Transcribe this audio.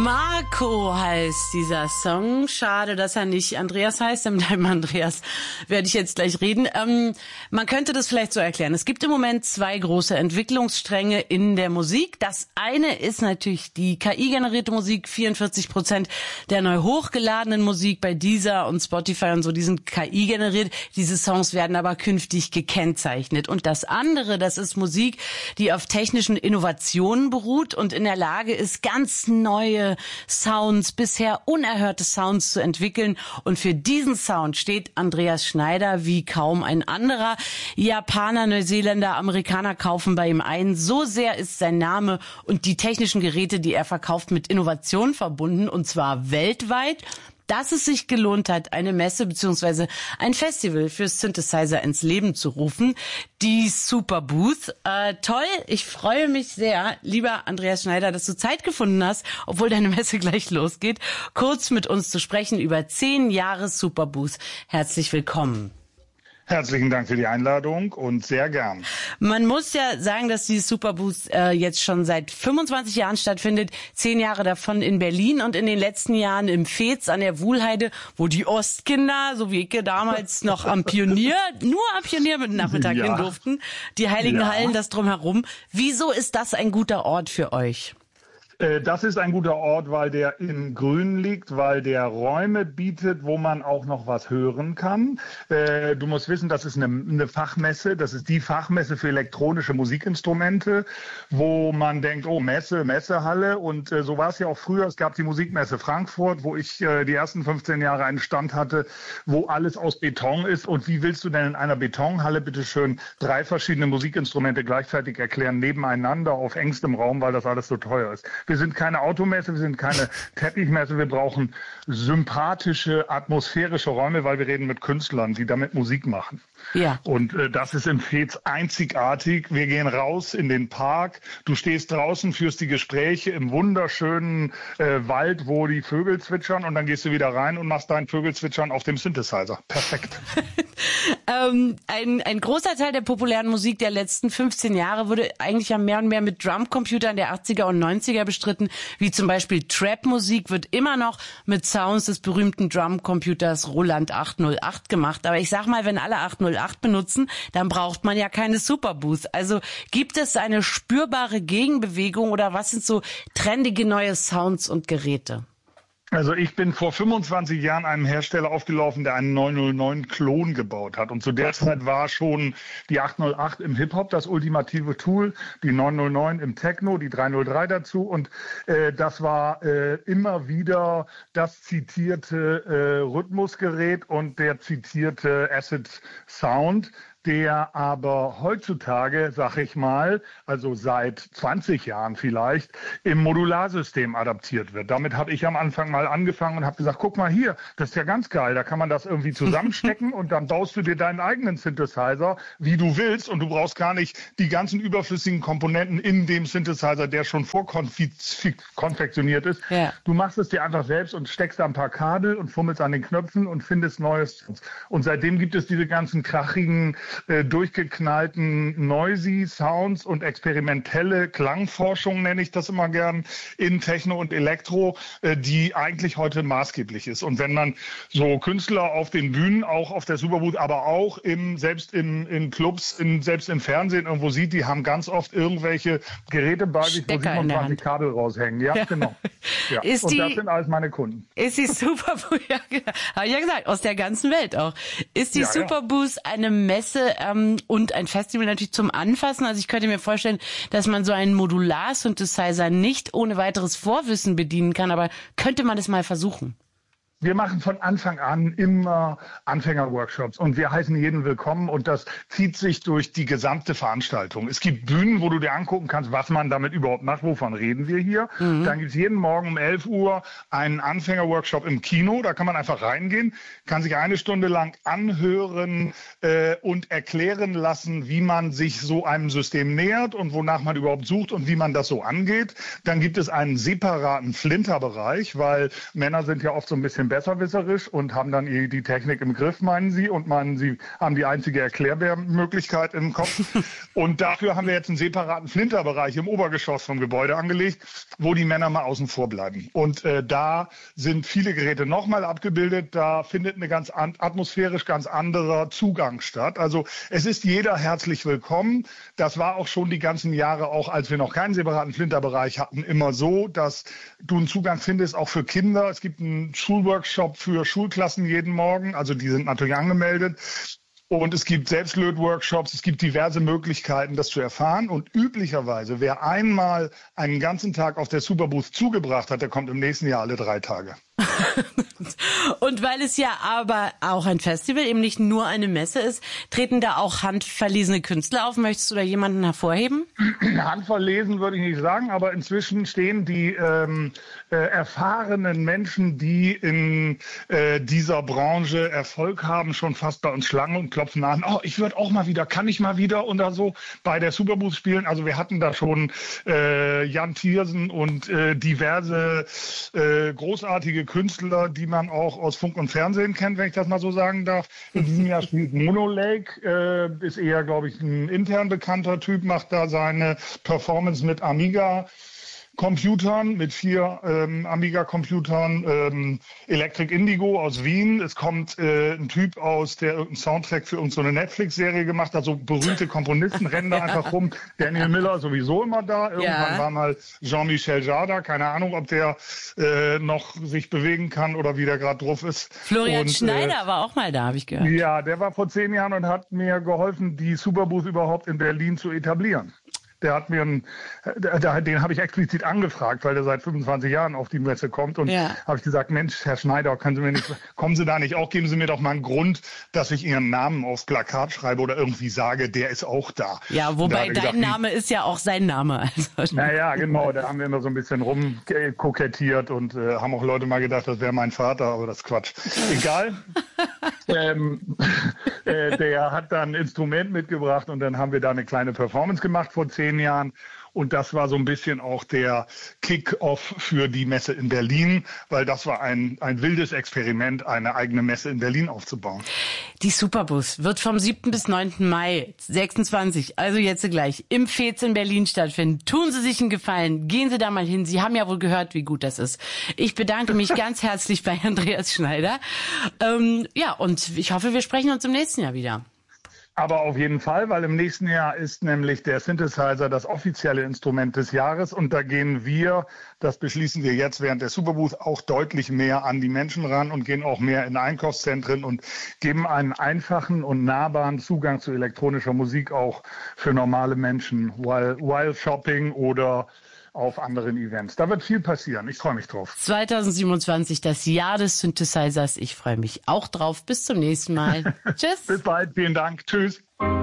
Marco heißt dieser Song. Schade, dass er nicht Andreas heißt. Mit einem Andreas werde ich jetzt gleich reden. Man könnte das vielleicht so erklären. Es gibt im Moment zwei große Entwicklungsstränge in der Musik. Das eine ist natürlich die KI-generierte Musik. 44% der neu hochgeladenen Musik bei Deezer und Spotify und so, die sind KI-generiert. Diese Songs werden aber künftig gekennzeichnet. Und das andere, das ist Musik, die auf technischen Innovationen beruht und in der Lage ist, ganz neue Sounds, bisher unerhörte Sounds zu entwickeln. Und für diesen Sound steht Andreas Schneider wie kaum ein anderer. Japaner, Neuseeländer, Amerikaner kaufen bei ihm ein. So sehr ist sein Name und die technischen Geräte, die er verkauft, mit Innovation verbunden, und zwar weltweit, dass es sich gelohnt hat, eine Messe bzw. ein Festival für Synthesizer ins Leben zu rufen. Die Superbooth. Toll, ich freue mich sehr, lieber Andreas Schneider, dass du Zeit gefunden hast, obwohl deine Messe gleich losgeht, kurz mit uns zu sprechen über 10 Jahre Superbooth. Herzlich willkommen. Herzlichen Dank für die Einladung und sehr gern. Man muss ja sagen, dass die Superbooth jetzt schon seit 25 Jahren stattfindet. 10 Jahre davon in Berlin und in den letzten Jahren im Veets an der Wuhlheide, wo die Ostkinder, so wie ich damals noch am Pionier mit Nachmittag hin durften. Die Heiligen Hallen, das drumherum. Wieso ist das ein guter Ort für euch? Das ist ein guter Ort, weil der im Grün liegt, weil der Räume bietet, wo man auch noch was hören kann. Du musst wissen, das ist eine Fachmesse, das ist die Fachmesse für elektronische Musikinstrumente, wo man denkt, oh, Messehalle. Und so war es ja auch früher. Es gab die Musikmesse Frankfurt, wo ich die ersten 15 Jahre einen Stand hatte, wo alles aus Beton ist. Und wie willst du denn in einer Betonhalle bitteschön 3 verschiedene Musikinstrumente gleichzeitig erklären, nebeneinander auf engstem Raum, weil das alles so teuer ist? Wir sind keine Automesse, wir sind keine Teppichmesse, wir brauchen sympathische, atmosphärische Räume, weil wir reden mit Künstlern, die damit Musik machen. Ja. Und das ist im Veets einzigartig. Wir gehen raus in den Park, du stehst draußen, führst die Gespräche im wunderschönen Wald, wo die Vögel zwitschern, und dann gehst du wieder rein und machst dein Vögelzwitschern auf dem Synthesizer. Perfekt. Ein großer Teil der populären Musik der letzten 15 Jahre wurde eigentlich ja mehr und mehr mit Drumcomputern der 80er und 90er bestritten, wie zum Beispiel Trap-Musik wird immer noch mit Sounds des berühmten Drumcomputers Roland 808 gemacht. Aber ich sag mal, wenn alle 808 benutzen, dann braucht man ja keine Superbooth. Also gibt es eine spürbare Gegenbewegung oder was sind so trendige neue Sounds und Geräte? Also ich bin vor 25 Jahren einem Hersteller aufgelaufen, der einen 909-Klon gebaut hat. Und zu der Zeit war schon die 808 im Hip-Hop das ultimative Tool, die 909 im Techno, die 303 dazu. Und das war immer wieder das zitierte Rhythmusgerät und der zitierte Acid Sound, der aber heutzutage, sag ich mal, also seit 20 Jahren vielleicht, im Modularsystem adaptiert wird. Damit habe ich am Anfang mal angefangen und habe gesagt, guck mal hier, das ist ja ganz geil, da kann man das irgendwie zusammenstecken und dann baust du dir deinen eigenen Synthesizer, wie du willst, und du brauchst gar nicht die ganzen überflüssigen Komponenten in dem Synthesizer, der schon vorkonfektioniert ist. Ja. Du machst es dir einfach selbst und steckst da ein paar Kabel und fummelst an den Knöpfen und findest Neues. Und seitdem gibt es diese ganzen krachigen, durchgeknallten Noisy Sounds und experimentelle Klangforschung, nenne ich das immer gern, in Techno und Elektro, die eigentlich heute maßgeblich ist. Und wenn man so Künstler auf den Bühnen, auch auf der Superbooth, aber auch selbst in Clubs, selbst im Fernsehen irgendwo sieht, die haben ganz oft irgendwelche Geräte bei sich, wo 27 Kabel raushängen. Ja, genau. Ja. Und das sind alles meine Kunden. Ist die Superbooth, ja, habe ich ja gesagt, aus der ganzen Welt auch. Ist die Superbooth eine Messe und ein Festival natürlich zum Anfassen? Also ich könnte mir vorstellen, dass man so einen Modular-Synthesizer nicht ohne weiteres Vorwissen bedienen kann, aber könnte man das mal versuchen? Wir machen von Anfang an immer Anfängerworkshops und wir heißen jeden willkommen, und das zieht sich durch die gesamte Veranstaltung. Es gibt Bühnen, wo du dir angucken kannst, was man damit überhaupt macht, wovon reden wir hier. Dann gibt es jeden Morgen um 11 Uhr einen Anfängerworkshop im Kino, da kann man einfach reingehen, kann sich 1 Stunde lang anhören und erklären lassen, wie man sich so einem System nähert und wonach man überhaupt sucht und wie man das so angeht. Dann gibt es einen separaten Flinterbereich, weil Männer sind ja oft so ein bisschen besserwisserisch und haben dann die Technik im Griff, meinen sie, und meinen, sie haben die einzige Erklärbärmöglichkeit im Kopf. Und dafür haben wir jetzt einen separaten Flinterbereich im Obergeschoss vom Gebäude angelegt, wo die Männer mal außen vor bleiben. Und da sind viele Geräte nochmal abgebildet. Da findet eine atmosphärisch ganz anderer Zugang statt. Also es ist jeder herzlich willkommen. Das war auch schon die ganzen Jahre, auch als wir noch keinen separaten Flinterbereich hatten, immer so, dass du einen Zugang findest, auch für Kinder. Es gibt einen Schulworkshop für Schulklassen jeden Morgen. Also die sind natürlich angemeldet. Und es gibt Selbstlötworkshops, es gibt diverse Möglichkeiten, das zu erfahren. Und üblicherweise, wer einmal einen ganzen Tag auf der Superbooth zugebracht hat, der kommt im nächsten Jahr alle 3 Tage. Und weil es ja aber auch ein Festival, eben nicht nur eine Messe ist, treten da auch handverlesene Künstler auf. Möchtest du da jemanden hervorheben? Handverlesen würde ich nicht sagen, aber inzwischen stehen die erfahrenen Menschen, die in dieser Branche Erfolg haben, schon fast bei uns Schlange und klopfen an. Oh, ich würde auch mal wieder, kann ich mal wieder oder so bei der Superbooth spielen. Also wir hatten da schon Jan Thiersen und diverse großartige Künstler, die man auch aus Funk und Fernsehen kennt, wenn ich das mal so sagen darf. In diesem Jahr spielt Mono Lake, ist eher, glaube ich, ein intern bekannter Typ, macht da seine Performance mit Amiga-Computern, mit 4 Amiga-Computern, Electric Indigo aus Wien. Es kommt ein Typ aus, der irgendeinen Soundtrack für irgendeine Netflix-Serie gemacht hat. So berühmte Komponisten rennen da einfach rum. Daniel Miller sowieso immer da. Irgendwann war mal Jean-Michel Jarre. Keine Ahnung, ob der noch sich bewegen kann oder wie der gerade drauf ist. Florian Schneider war auch mal da, habe ich gehört. Ja, der war vor 10 Jahren und hat mir geholfen, die Superbooth überhaupt in Berlin zu etablieren. Der hat mir den habe ich explizit angefragt, weil der seit 25 Jahren auf die Messe kommt. Und habe ich gesagt, Mensch, Herr Schneider, kommen Sie da nicht auch? Geben Sie mir doch mal einen Grund, dass ich Ihren Namen aufs Plakat schreibe oder irgendwie sage, der ist auch da. Ja, wobei dein Name ist ja auch sein Name. Also. Naja, genau, da haben wir immer so ein bisschen rumkokettiert und haben auch Leute mal gedacht, das wäre mein Vater, aber das ist Quatsch. Egal. Der hat dann ein Instrument mitgebracht und dann haben wir da eine kleine Performance gemacht vor 10 Jahren. Und das war so ein bisschen auch der Kick-off für die Messe in Berlin, weil das war ein wildes Experiment, eine eigene Messe in Berlin aufzubauen. Die Superbooth wird vom 7. bis 9. Mai 26, also jetzt gleich, im Fez in Berlin stattfinden. Tun Sie sich einen Gefallen, gehen Sie da mal hin. Sie haben ja wohl gehört, wie gut das ist. Ich bedanke mich ganz herzlich bei Andreas Schneider. Und ich hoffe, wir sprechen uns im nächsten Jahr wieder. Aber auf jeden Fall, weil im nächsten Jahr ist nämlich der Synthesizer das offizielle Instrument des Jahres und da gehen wir, das beschließen wir jetzt während der Superbooth, auch deutlich mehr an die Menschen ran und gehen auch mehr in Einkaufszentren und geben einen einfachen und nahbaren Zugang zu elektronischer Musik auch für normale Menschen, while shopping oder auf anderen Events. Da wird viel passieren. Ich freue mich drauf. 2027, das Jahr des Synthesizers. Ich freue mich auch drauf. Bis zum nächsten Mal. Tschüss. Bis bald. Vielen Dank. Tschüss.